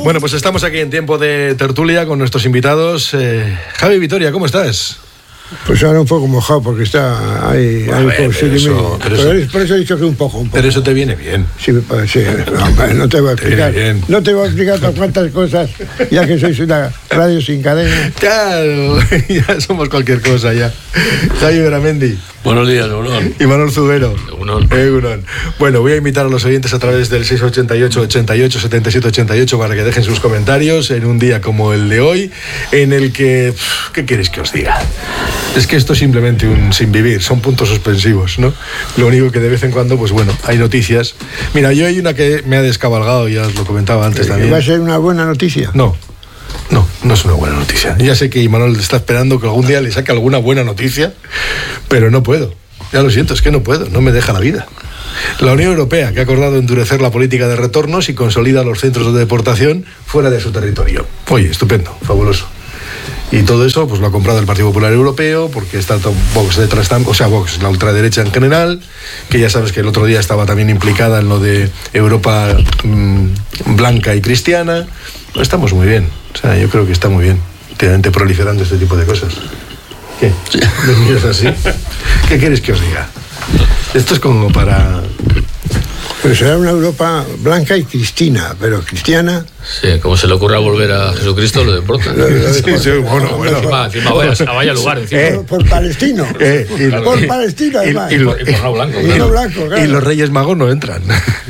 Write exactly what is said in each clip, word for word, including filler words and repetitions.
Bueno, pues estamos aquí en tiempo de tertulia con nuestros invitados. Eh, Javi Vitoria, ¿cómo estás? Pues ahora un poco mojado porque está ahí, Bueno, ahí ver, por, pero eso, pero pero eso, por eso he dicho que un poco, un poco. Pero eso te viene bien. Sí, pues, sí. No, no te voy a explicar. Bien. No te voy a explicar todas cuantas cosas, ya que sois una radio sin cadena. Claro, ya somos cualquier cosa ya. Javi Beramendi. Buenos días, Egunon. Y Manuel Zubero. Egunon. Egunon. Bueno, voy a invitar a los oyentes a través del seis ochenta y ocho, ochenta y ocho, setenta y siete, ochenta y ocho para que dejen sus comentarios en un día como el de hoy, en el que... ¿Qué queréis que os diga? Es que esto es simplemente un sin vivir, son puntos suspensivos, ¿no? Lo único que de vez en cuando, pues bueno, hay noticias. Mira, yo hay una que me ha descabalgado, ya os lo comentaba antes también. ¿Va a ser una buena noticia? No. No, no es una buena noticia. Ya sé que Imanol está esperando que algún día le saque alguna buena noticia, pero no puedo. Ya lo siento, es que no puedo, no me deja la vida. La Unión Europea, que ha acordado endurecer la política de retornos y consolida los centros de deportación fuera de su territorio. Oye, estupendo, fabuloso. Y todo eso pues lo ha comprado el Partido Popular Europeo, porque está Vox detrás, o sea, Vox, la ultraderecha en general, que ya sabes que el otro día estaba también implicada en lo de Europa mmm, blanca y cristiana. No, estamos muy bien, o sea, yo creo que está muy bien, últimamente proliferando este tipo de cosas. ¿Qué? ¿Me miras así? ¿Qué quieres que os diga? Esto es como para... Pero será una Europa blanca y cristina, pero cristiana... Sí, como se le ocurra volver a Jesucristo, lo deporta. Sí, sí, bueno, bueno. Encima, encima vaya, vaya lugar, encima. Eh, por palestino. Eh, y, por y, palestino, además. Y, y, y, por, y por no blanco, y, claro. no blanco, claro. Y los Reyes Magos no entran.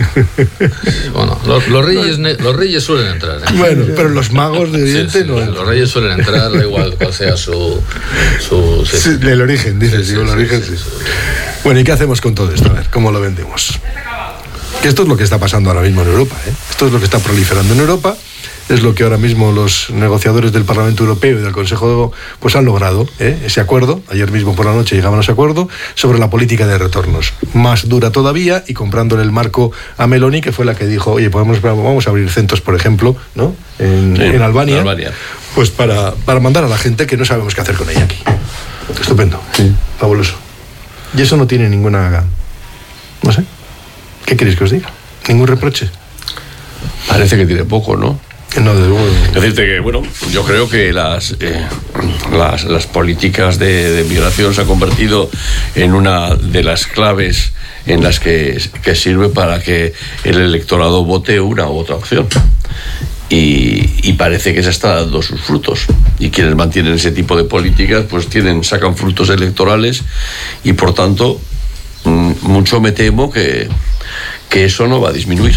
Bueno, los, los, reyes, los reyes suelen entrar. ¿eh? Bueno, pero los magos de Oriente sí, sí, no entran. Los reyes suelen entrar, da igual cuál sea su... su sí. Sí, el origen, dices, sí, sí, el sí, origen, sí, sí. sí. Bueno, ¿y qué hacemos con todo esto? A ver, ¿cómo lo vendemos? Que esto es lo que está pasando ahora mismo en Europa, ¿eh? Esto es lo que está proliferando en Europa, es lo que ahora mismo los negociadores del Parlamento Europeo y del Consejo pues han logrado, ¿eh? Ese acuerdo. Ayer mismo por la noche llegaban a ese acuerdo sobre la política de retornos, más dura todavía, y comprándole el marco a Meloni, que fue la que dijo, oye, podemos, vamos a abrir centros, por ejemplo, ¿no? En, sí, en Albania, Albania, pues para, para mandar a la gente que no sabemos qué hacer con ella aquí. Estupendo, sí. Fabuloso. Y eso no tiene ninguna, no sé, ¿qué queréis que os diga? ¿Ningún reproche? Parece que tiene poco, ¿no? No, de luego. Decirte que, bueno, yo creo que las, eh, las, las políticas de, de migración se han convertido en una de las claves en las que, que sirve para que el electorado vote una u otra opción. Y, y parece que se está dando sus frutos. Y quienes mantienen ese tipo de políticas, pues tienen, sacan frutos electorales, y por tanto, mmm, mucho me temo que, que eso no va a disminuir.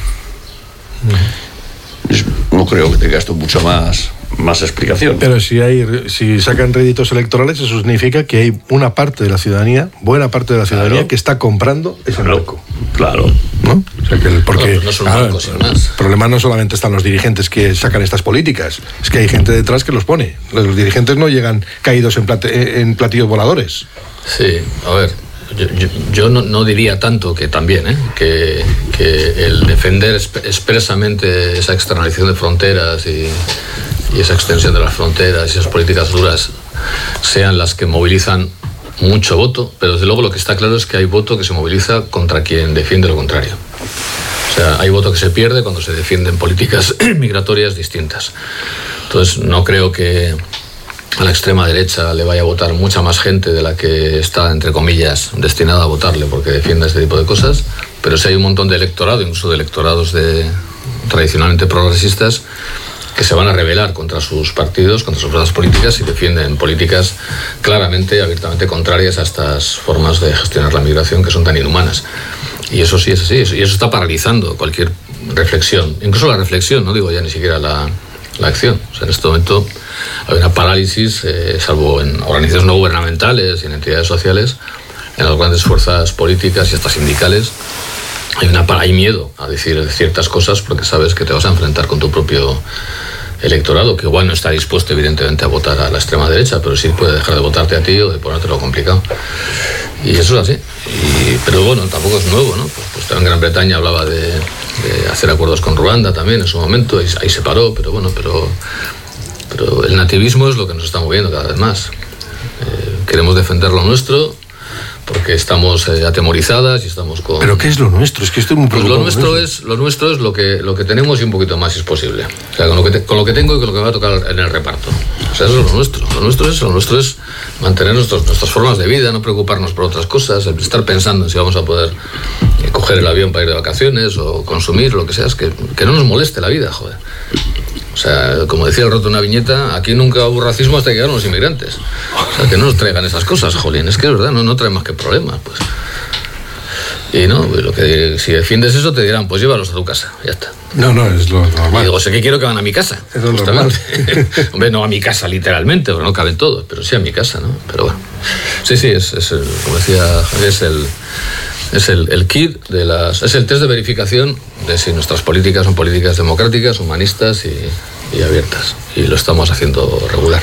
Mm. No creo que tenga esto mucho más, más explicación. Pero si hay, si sacan réditos electorales, eso significa que hay una parte de la ciudadanía, buena parte de la ciudadanía, claro, que está comprando ese claro, marco. Claro. ¿No? O sea, que el, porque, no, pues no son ah, marcos, sin más. El problema no solamente están los dirigentes que sacan estas políticas, es que hay gente detrás que los pone. Los dirigentes no llegan caídos en, plate, en platillos voladores. Sí, a ver. Yo, yo, yo no, no diría tanto que también, ¿eh? que, que el defender expresamente esa externalización de fronteras y, y esa extensión de las fronteras y esas políticas duras sean las que movilizan mucho voto, pero desde luego lo que está claro es que hay voto que se moviliza contra quien defiende lo contrario. O sea, hay voto que se pierde cuando se defienden políticas migratorias distintas. Entonces, no creo que a la extrema derecha le vaya a votar mucha más gente de la que está, entre comillas, destinada a votarle porque defienda este tipo de cosas, pero sí hay un montón de electorado, incluso de electorados de, tradicionalmente progresistas, que se van a rebelar contra sus partidos, contra sus fuerzas políticas, y defienden políticas claramente, abiertamente contrarias a estas formas de gestionar la migración que son tan inhumanas. Y eso sí es así, y eso está paralizando cualquier reflexión, incluso la reflexión, no digo ya ni siquiera la, la acción. O sea, en este momento hay una parálisis, eh, salvo en organizaciones no gubernamentales y en entidades sociales, en las grandes fuerzas políticas y hasta sindicales. Hay, una, hay miedo a decir ciertas cosas porque sabes que te vas a enfrentar con tu propio electorado, que igual no está dispuesto evidentemente a votar a la extrema derecha, pero sí puede dejar de votarte a ti o de ponértelo complicado. Y eso es así. Y, pero bueno, tampoco es nuevo, ¿no? Pues, pues en Gran Bretaña hablaba de, de hacer acuerdos con Ruanda también en su momento, ahí, ahí se paró, pero bueno, pero, pero el nativismo es lo que nos está moviendo cada vez más. Eh, queremos defender lo nuestro porque estamos eh, atemorizadas y estamos con... ¿Pero qué es lo nuestro? Es que estoy muy Pues preocupado. lo nuestro con es lo nuestro es lo que lo que tenemos y un poquito más si es posible. O sea, con lo que te, con lo que tengo y con lo que me va a tocar en el reparto. O sea, eso es lo nuestro. Lo nuestro es lo nuestro es mantener nuestros, nuestras formas de vida, no preocuparnos por otras cosas, el estar pensando en si vamos a poder eh, coger el avión para ir de vacaciones o consumir lo que sea, es que, que no nos moleste la vida, joder. O sea, como decía el Roto en una viñeta, aquí nunca hubo racismo hasta que llegaron los inmigrantes. O sea, que no nos traigan esas cosas, jolín. Es que es verdad, no, no traen más que problemas, pues. Y no, lo que, si defiendes eso te dirán, pues llévalos a tu casa, ya está. No, no, es lo normal. Y digo, sé que quiero que van a mi casa. Es lo normal. Hombre, no a mi casa literalmente, porque no caben todos, pero sí a mi casa, ¿no? Pero bueno. Sí, sí, es, es el, como decía Javier, es el... Es el, el kit de las... Es el test de verificación de si nuestras políticas son políticas democráticas, humanistas y, y abiertas. Y lo estamos haciendo regular.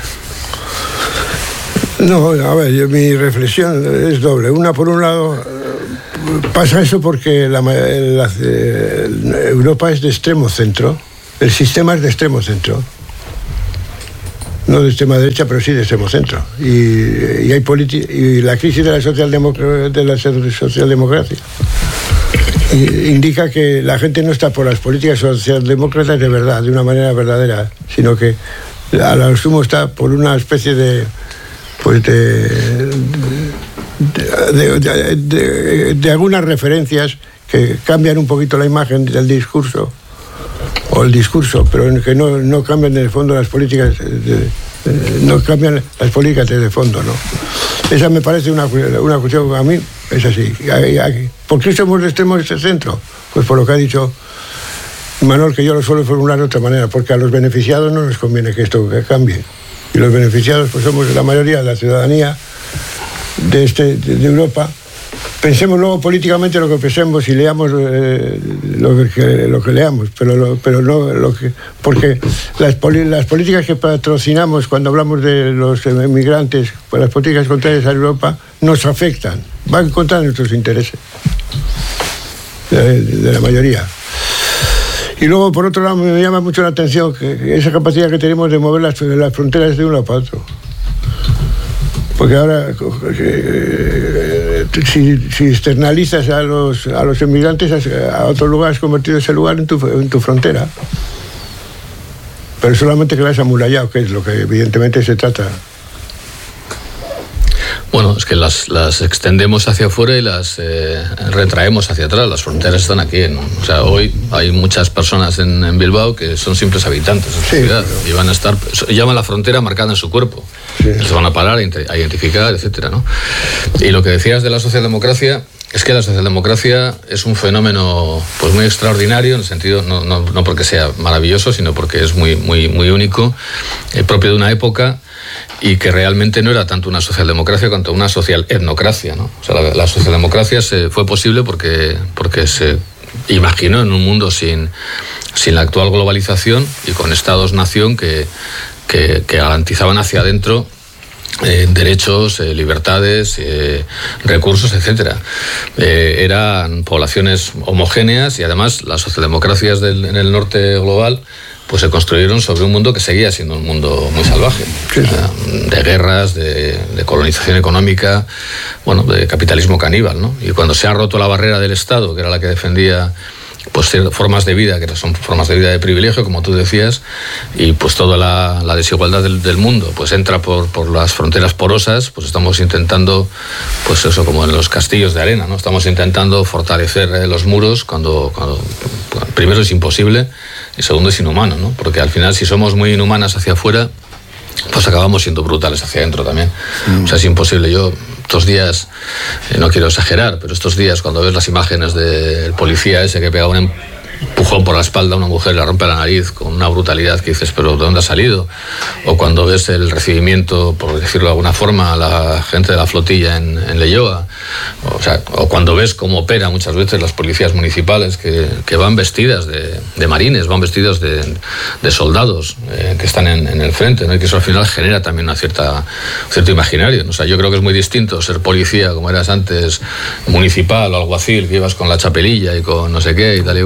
No, a ver, yo, mi reflexión es doble. Una, por un lado, pasa eso porque la, la, Europa es de extremo centro. El sistema es de extremo centro. No de extrema derecha, pero sí de extremo centro. Y, y, hay politi- y la crisis de la, socialdemocr- de la socialdemocracia indica que la gente no está por las políticas socialdemócratas de verdad, de una manera verdadera, sino que a lo sumo está por una especie de... pues de, de, de, de, de algunas referencias que cambian un poquito la imagen del discurso o el discurso, pero que no, no cambian en el fondo las políticas de, no cambian las políticas de fondo, ¿no? Esa me parece una, una cuestión, a mí es así. ¿Por qué somos de extremo de este centro? Pues por lo que ha dicho Manuel, que yo lo suelo formular de otra manera, porque a los beneficiados no nos conviene que esto cambie. Y los beneficiados pues somos la mayoría de la ciudadanía de, este, de, de Europa. Pensemos luego políticamente lo que pensemos y leamos eh, lo, que, lo que leamos, pero, lo, pero no lo que... Porque las, poli, las políticas que patrocinamos cuando hablamos de los inmigrantes, pues las políticas contrarias a Europa, nos afectan, van contra nuestros intereses, de, de la mayoría. Y luego, por otro lado, me llama mucho la atención que esa capacidad que tenemos de mover las, las fronteras de un lado para otro. Porque ahora, eh, si, si externalizas a los, a los inmigrantes a otro lugar, has convertido ese lugar en tu, en tu frontera. Pero solamente que la has amurallado, que es lo que evidentemente se trata. Bueno, es que las, las extendemos hacia afuera y las eh, retraemos hacia atrás. Las fronteras están aquí. ¿No? O sea, hoy hay muchas personas en, en Bilbao que son simples habitantes de la ciudad y van a estar, llevan la frontera marcada en su cuerpo. Sí. Se van a parar, a identificar, etcétera, ¿no? Y lo que decías de la socialdemocracia es que la socialdemocracia es un fenómeno pues muy extraordinario en el sentido no, no, no porque sea maravilloso, sino porque es muy muy muy único, eh, propio de una época. Y que realmente no era tanto una socialdemocracia cuanto una social etnocracia, ¿no? O sea, la, la socialdemocracia se, fue posible porque, porque se imaginó en un mundo sin, sin la actual globalización y con estados-nación que, que, que garantizaban hacia adentro eh, derechos, eh, libertades, eh, recursos, etcétera. Eh, eran poblaciones homogéneas y además las socialdemocracias del, en el norte global pues se construyeron sobre un mundo que seguía siendo un mundo muy salvaje, sí, sí. de guerras, de, de colonización económica, bueno, de capitalismo caníbal, ¿no? Y cuando se ha roto la barrera del Estado, que era la que defendía pues formas de vida, que son formas de vida de privilegio, como tú decías, y pues toda la, la desigualdad del, del mundo, pues entra por, por las fronteras porosas, pues estamos intentando, pues eso, como en los castillos de arena, ¿no? Estamos intentando fortalecer eh, los muros cuando, cuando bueno, primero es imposible y segundo es inhumano, ¿no? Porque al final si somos muy inhumanas hacia afuera, pues acabamos siendo brutales hacia adentro también. Mm. O sea, es imposible. Yo estos días, eh, no quiero exagerar, pero estos días cuando ves las imágenes del policía ese que pega un empujón por la espalda a una mujer, le rompe la nariz con una brutalidad que dices, pero ¿de dónde ha salido? O cuando ves el recibimiento, por decirlo de alguna forma, a la gente de la flotilla en, en Leioa, o sea, o cuando ves cómo opera muchas veces las policías municipales que, que van vestidas de, de marines, van vestidas de, de soldados eh, que están en, en el frente, ¿no? Y que eso al final genera también una cierta, un cierto imaginario, ¿no? O sea, yo creo que es muy distinto ser policía, como eras antes, municipal o alguacil, que ibas con la chapelilla y con no sé qué y tal igual, que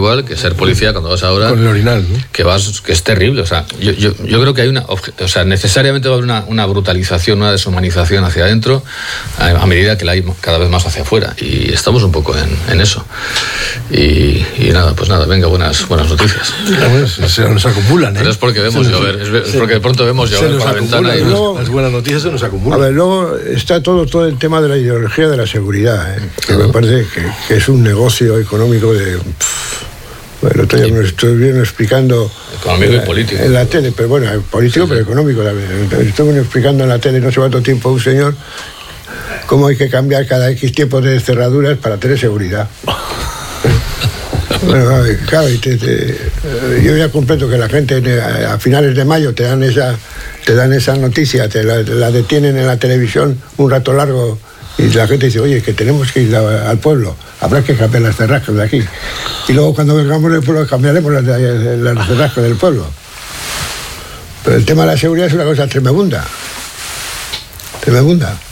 ser policía cuando vas ahora... Con el orinal, ¿no? Que vas, que es terrible. O sea, yo, yo, yo creo que hay una... O sea, necesariamente va a haber una, una brutalización, una deshumanización hacia adentro a, a medida que la hay cada vez más hacia afuera. Y estamos un poco en, en eso. Y, y nada, pues nada, venga, buenas, buenas noticias. Se, se nos acumulan, ¿eh? Pero es porque vemos llover, es, es porque de pronto vemos llover por la ventana. Y luego, las buenas noticias se nos acumulan. A ver, luego está todo, todo el tema de la ideología de la seguridad, ¿eh? Que me parece que, que es un negocio económico de... Pff, bueno, el otro día me lo estuvieron explicando... Económico en y la, político. En la tele, pero bueno, político, sí, pero sí. económico también. Estuvieron explicando en la tele no sé cuánto tiempo un señor cómo hay que cambiar cada X tiempo de cerraduras para tener seguridad. Bueno, claro, y te, te, yo ya completo que la gente a finales de mayo te dan esa, te dan esa noticia, te la, la detienen en la televisión un rato largo y la gente dice, oye, que tenemos que ir a, al pueblo, habrá que cambiar las cerrascas de aquí. Y luego cuando vengamos del pueblo cambiaremos las, las cerrascas del pueblo. Pero el tema de la seguridad es una cosa tremenda. Tremenda.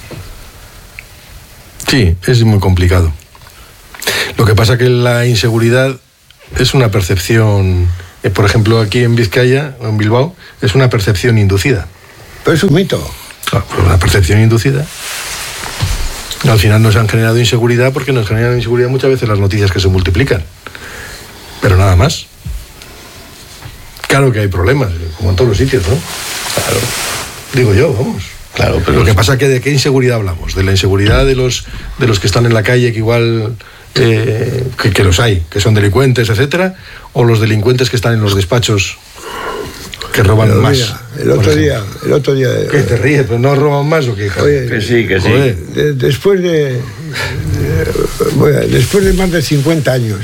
Sí, es muy complicado. Lo que pasa que la inseguridad es una percepción, eh, por ejemplo, aquí en Vizcaya, o en Bilbao, es una percepción inducida. Pero es un mito. Ah, pues una percepción inducida. Al final nos han generado inseguridad porque nos generan inseguridad muchas veces las noticias que se multiplican. Pero nada más. Claro que hay problemas, como en todos los sitios, ¿no? Claro. Digo yo, vamos. Claro, pero lo que pasa es que de qué inseguridad hablamos, de la inseguridad de los de los que están en la calle, que igual eh, que, que los hay, que son delincuentes, etcétera, o los delincuentes que están en los despachos que roban pero más. Mira, el otro día, el otro día. ¿Qué te ríes? ¿Pero no roban más o qué? Oye, que sí, que sí. De, después de, de bueno, después de más de cincuenta años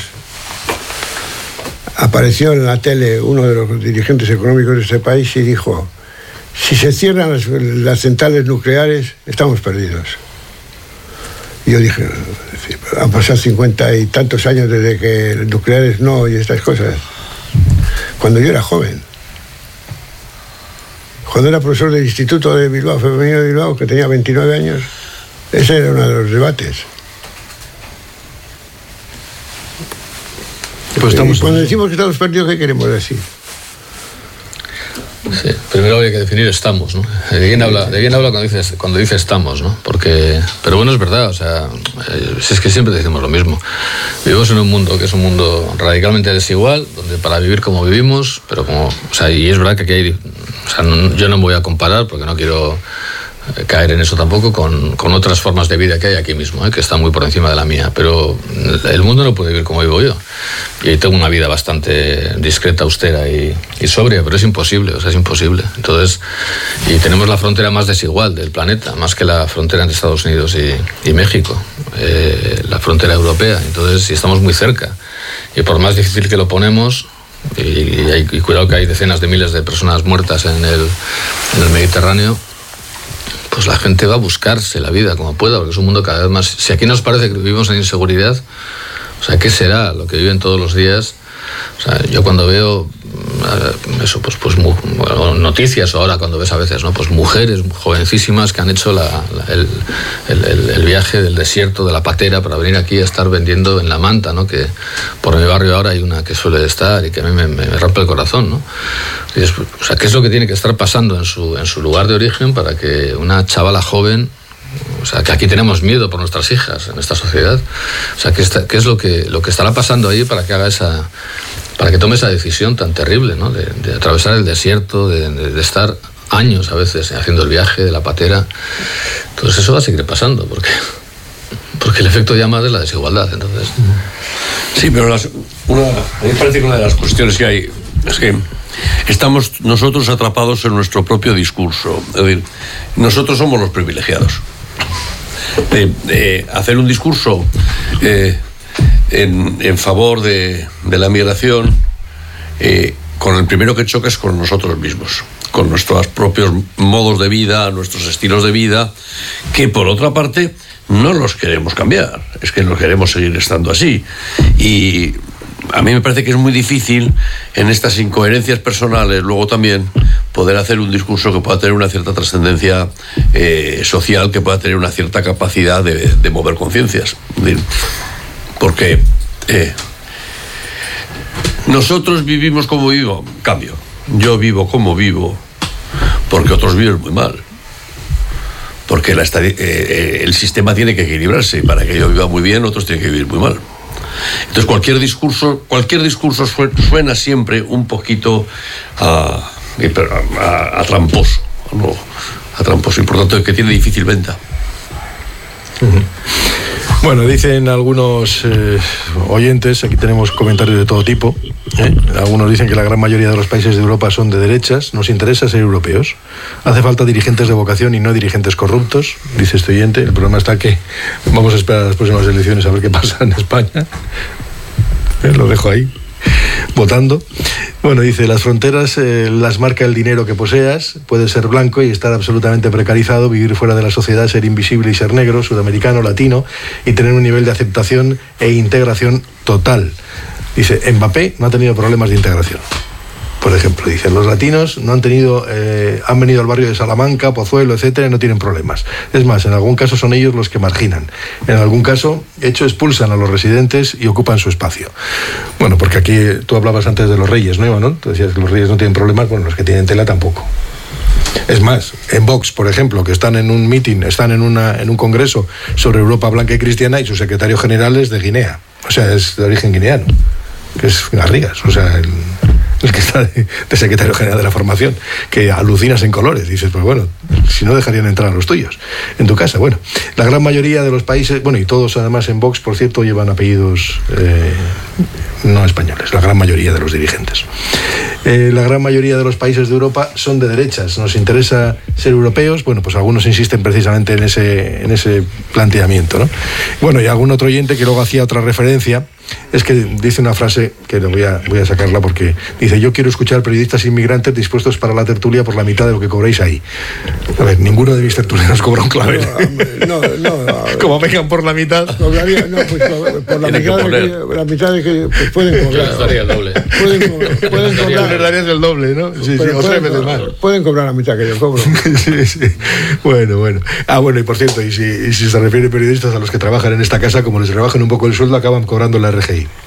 apareció en la tele uno de los dirigentes económicos de este país y dijo: si se cierran las, las centrales nucleares, estamos perdidos. Y yo dije, han pasado cincuenta y tantos años desde que nucleares no y estas cosas. Cuando yo era joven, cuando era profesor del Instituto de Bilbao, Femenino de Bilbao, que tenía veintinueve años, ese era uno de los debates. Pues estamos... Y cuando decimos que estamos perdidos, ¿qué queremos decir? Sí, primero habría que definir estamos, ¿no? ¿De quién habla, de quién habla cuando dice, cuando dice estamos, ¿no? Porque, pero bueno, es verdad, o sea, si es que siempre decimos lo mismo. Vivimos en un mundo que es un mundo radicalmente desigual, donde para vivir como vivimos, pero como, o sea, y es verdad que aquí hay, o sea, no, yo no me voy a comparar porque no quiero caer en eso tampoco con, con otras formas de vida que hay aquí mismo, ¿eh? Que están muy por encima de la mía, pero el mundo no puede vivir como vivo yo y tengo una vida bastante discreta, austera y, y sobria, pero es imposible, o sea, es imposible. Entonces, y tenemos la frontera más desigual del planeta, más que la frontera entre Estados Unidos y, y México, eh, la frontera europea. Entonces, y estamos muy cerca y por más difícil que lo ponemos, y, y, hay, y cuidado que hay decenas de miles de personas muertas en el, en el Mediterráneo, pues la gente va a buscarse la vida como pueda, porque es un mundo cada vez más... Si aquí nos parece que vivimos en inseguridad, o sea, ¿qué será lo que viven todos los días? O sea, yo cuando veo eso, pues, pues bueno, noticias ahora, cuando ves a veces, ¿no? Pues mujeres jovencísimas que han hecho la, la, el, el, el viaje del desierto, de la patera, para venir aquí a estar vendiendo en La Manta, ¿no? Que por mi barrio ahora hay una que suele estar y que a mí me, me, me rompe el corazón, ¿no? Y después, o sea, ¿qué es lo que tiene que estar pasando en su, en su lugar de origen para que una chavala joven... O sea, que aquí tenemos miedo por nuestras hijas en esta sociedad. O sea, ¿qué, está, qué es lo que, lo que estará pasando ahí para que haga esa... para que tome esa decisión tan terrible, ¿no? De, de atravesar el desierto, de, de, de estar años a veces haciendo el viaje de la patera. Entonces eso va a seguir pasando, porque, porque el efecto llamada es la desigualdad, entonces... Sí, pero las, una, a mí me parece que una de las cuestiones que hay es que estamos nosotros atrapados en nuestro propio discurso. Es decir, nosotros somos los privilegiados. De, de hacer un discurso eh, en, en favor de, de la migración, eh, con el primero que choca es con nosotros mismos, con nuestros propios modos de vida, nuestros estilos de vida, que por otra parte no los queremos cambiar, es que los queremos seguir estando así. Y a mí me parece que es muy difícil en estas incoherencias personales luego también poder hacer un discurso que pueda tener una cierta trascendencia eh, social, que pueda tener una cierta capacidad de, de mover conciencias. Porque eh, Nosotros vivimos como vivo, cambio. Yo vivo como vivo porque otros viven muy mal. Porque la estadi- eh, el sistema tiene que equilibrarse. Para que yo viva muy bien, otros tienen que vivir muy mal. Entonces cualquier discurso, cualquier discurso suena siempre un poquito a, a, a tramposo, ¿no? A tramposo, y por tanto que tiene difícil venta. Uh-huh. Bueno, dicen algunos eh, oyentes, aquí tenemos comentarios de todo tipo, ¿eh? Algunos dicen que la gran mayoría de los países de Europa son de derechas, nos interesa ser europeos, hace falta dirigentes de vocación y no dirigentes corruptos, dice este oyente. El problema está que vamos a esperar a las próximas elecciones a ver qué pasa en España. Eh, lo dejo ahí, votando. Bueno, dice, las fronteras eh, las marca el dinero que poseas, puedes ser blanco y estar absolutamente precarizado, vivir fuera de la sociedad, ser invisible y ser negro, sudamericano, latino, y tener un nivel de aceptación e integración total. Dice, Mbappé no ha tenido problemas de integración. Por ejemplo, dice, los latinos no han tenido, eh, han venido al barrio de Salamanca, Pozuelo, etcétera, y no tienen problemas. Es más, en algún caso son ellos los que marginan. En algún caso, de hecho, expulsan a los residentes y ocupan su espacio. Bueno, porque aquí tú hablabas antes de los reyes, ¿no, Iván? Tú decías que los reyes no tienen problemas, bueno, los que tienen tela tampoco. Es más, en Vox, por ejemplo, que están en un meeting, están en, una, en un congreso sobre Europa blanca y cristiana, y su secretario general es de Guinea. O sea, es de origen guineano, que es Garrigas, o sea, el... el que está de, de secretario general de la formación, que alucinas en colores. Dices, pues bueno, si no dejarían entrar a los tuyos en tu casa. Bueno, la gran mayoría de los países, bueno, y todos además en Vox, por cierto, llevan apellidos eh, no españoles, la gran mayoría de los dirigentes. Eh, la gran mayoría de los países de Europa son de derechas. Nos interesa ser europeos. Bueno, pues algunos insisten precisamente en ese, en ese planteamiento, ¿no? Bueno, y algún otro oyente que luego hacía otra referencia, es que dice una frase que voy a, voy a sacarla porque dice, yo quiero escuchar periodistas inmigrantes dispuestos para la tertulia por la mitad de lo que cobréis ahí. A ver, ninguno de mis tertulianos cobra un clavel. No, no, no. Como vengan por la mitad. Cobraría, no, pues por la mitad, de que, la mitad de que pues pueden cobrar. Yo daría el doble. Pueden, co- pueden cobrar. Les darías el doble, ¿no? Sí, sí, o tres veces más. Pueden cobrar la mitad que yo cobro. Sí, sí. Bueno, bueno. Ah, bueno, y por cierto, y si, y si se refiere a periodistas a los que trabajan en esta casa, como les rebajan un poco el sueldo, acaban cobrando la R G I.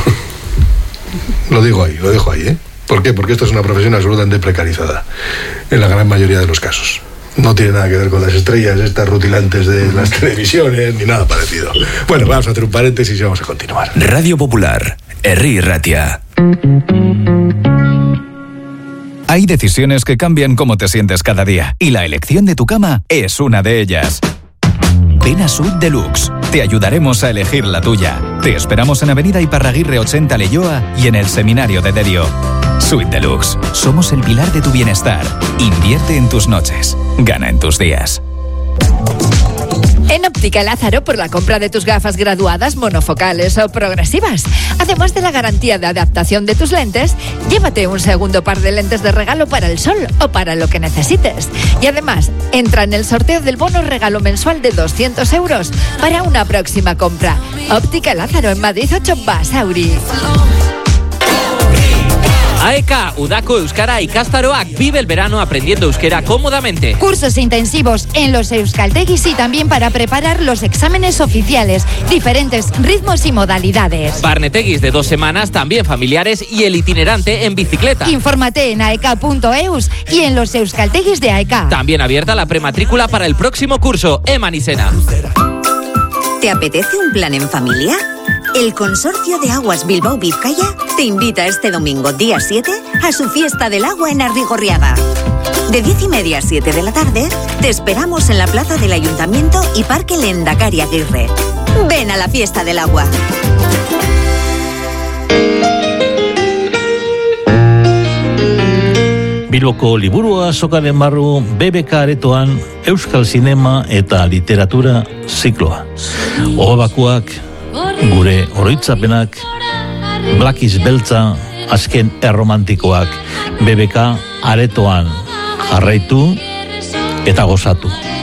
Lo digo ahí, lo dejo ahí, ¿eh? ¿Por qué? Porque esto es una profesión absolutamente precarizada, en la gran mayoría de los casos. No tiene nada que ver con las estrellas estas rutilantes de las televisiones, ni nada parecido. Bueno, vamos a hacer un paréntesis y vamos a continuar. Radio Popular, Herri Ratia. Hay decisiones que cambian cómo te sientes cada día, y la elección de tu cama es una de ellas. Ven a Suite Deluxe. Te ayudaremos a elegir la tuya. Te esperamos en Avenida Iparraguirre ochenta Leioa y en el Seminario de Derio. Suite Deluxe. Somos el pilar de tu bienestar. Invierte en tus noches. Gana en tus días. En Óptica Lázaro, por la compra de tus gafas graduadas, monofocales o progresivas, además de la garantía de adaptación de tus lentes, llévate un segundo par de lentes de regalo para el sol o para lo que necesites. Y además, entra en el sorteo del bono regalo mensual de doscientos euros para una próxima compra. Óptica Lázaro, en Madrid ocho Basauri. A E K, Udako Euskara Ikastaroak, vive el verano aprendiendo euskera cómodamente. Cursos intensivos en los euskaltegis y también para preparar los exámenes oficiales, diferentes ritmos y modalidades. Barnetegis de dos semanas, también familiares, y el itinerante en bicicleta. Infórmate en aek punto eus y en los euskaltegis de A E K. También abierta la prematrícula para el próximo curso, Eman y Sena. ¿Te apetece un plan en familia? El Consorcio de Aguas Bilbao Vizcaya te invita este domingo, día siete, a su fiesta del agua en Ardigorriaga. De diez y media a siete de la tarde, te esperamos en la plaza del Ayuntamiento y Parque Lehendakari Aguirre. Ven a la fiesta del agua. Bilboko Liburua Azokaren barru B B K aretoan Euskal Sinema eta Literatura zikloa. Ogabakuak, gure oroitzapenak, Blakiz Beltza, azken erromantikoak, B B K aretoan jarraitu eta gozatu.